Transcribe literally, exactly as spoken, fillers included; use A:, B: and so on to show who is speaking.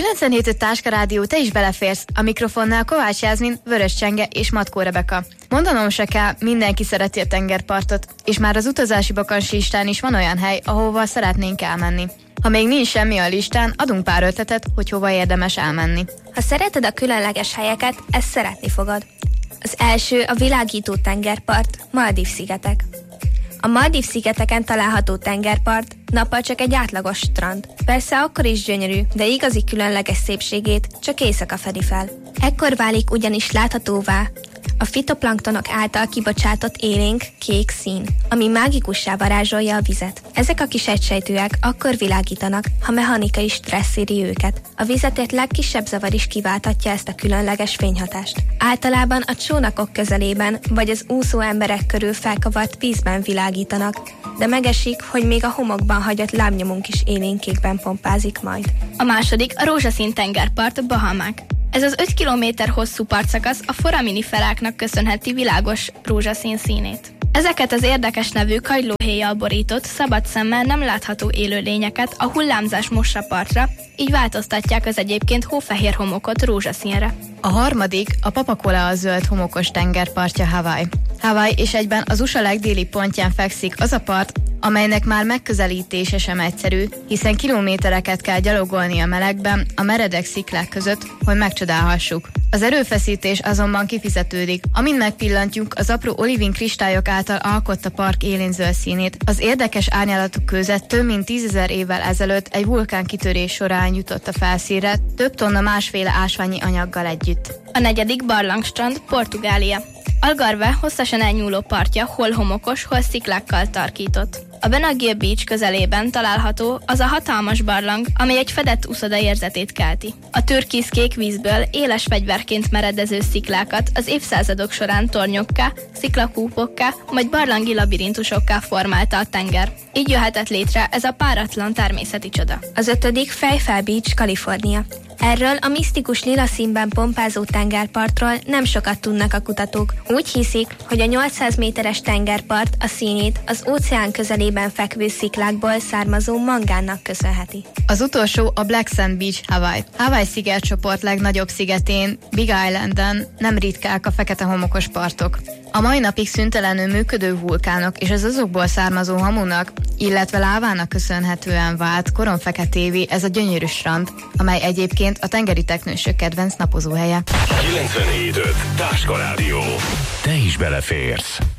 A: kilencvenhét öt Táska Rádió, te is beleférsz. A mikrofonnál Kovács Jászmin, Vörös Csenge és Matkó Rebeka. Mondanom se kell, mindenki szereti a tengerpartot, és már az utazási bakancs listán is van olyan hely, ahova szeretnénk elmenni. Ha még nincs semmi a listán, adunk pár ötletet, hogy hova érdemes elmenni.
B: Ha szereted a különleges helyeket, ezt szeretni fogod. Az első a világító tengerpart, Maldív-szigetek. A Maldív-szigeteken található tengerpart nappal csak egy átlagos strand. Persze akkor is gyönyörű, de igazi különleges szépségét csak éjszaka fedi fel. Ekkor válik ugyanis láthatóvá a fitoplanktonok által kibocsátott élénk kék szín, ami mágikussá varázsolja a vizet. Ezek a kis egysejtűek akkor világítanak, ha mechanikai stressz éri őket. A vizetért legkisebb zavar is kiválthatja ezt a különleges fényhatást. Általában a csónakok közelében vagy az úszó emberek körül felkavart vízben világítanak, de megesik, hogy még a homokban hagyott lábnyomunk is élénkékben pompázik majd.
C: A második a rózsaszín tengerpart, Bahamák. Ez az öt kilométer hosszú partszakasz a foraminiferáknak köszönheti világos rózsaszín színét. Ezeket az érdekes nevű kagylóhéjjal borított, szabad szemmel nem látható élőlényeket a hullámzás mossa partra, így változtatják az egyébként hófehér homokot rózsaszínre.
A: A harmadik a Papakolea zöld homokos tengerpartja, Hawaii. Hawaii és egyben az u es á legdéli pontján fekszik az a part, amelynek már megközelítése sem egyszerű, hiszen kilométereket kell gyalogolni a melegben, a meredek sziklák között, hogy megcsodálhassuk. Az erőfeszítés azonban kifizetődik. Amint megpillantjuk az apró olivin kristályok által alkotta a park élén zöld színét, az érdekes árnyalatok között több mint tízezer évvel ezelőtt egy vulkánkitörés során jutott a felszínre, több tonna másféle ásványi anyaggal együtt.
C: A negyedik barlangstrand, Portugália. Algarve hosszasan elnyúló partja hol homokos, hol sziklákkal tarkított. A Benagil Beach közelében található az a hatalmas barlang, amely egy fedett uszoda érzetét kelti. A türkiszkék vízből éles fegyverként meredező sziklákat az évszázadok során tornyokká, sziklakúpokká, majd barlangi labirintusokká formálta a tenger. Így jöhetett létre ez a páratlan természeti csoda.
B: Az ötödik Fairfield Beach, Kalifornia. Erről a misztikus lila színben pompázó tengerpartról nem sokat tudnak a kutatók. Úgy hiszik, hogy a nyolcszáz méteres tengerpart a színét az óceán közelében fekvő sziklákból származó mangánnak köszönheti.
A: Az utolsó a Black Sand Beach, Hawaii. Hawaii szigetcsoport legnagyobb szigetén, Big Islanden nem ritkák a fekete homokos partok. A mai napig szüntelenül működő vulkánok és az azokból származó hamunak, illetve lávának köszönhetően vált koronfeketévé ez a gyönyörű strand, amely egyébként a tengeri teknősök kedvenc napozóhelye.
D: kilencvenhét öt Táska Rádió. Te is beleférsz.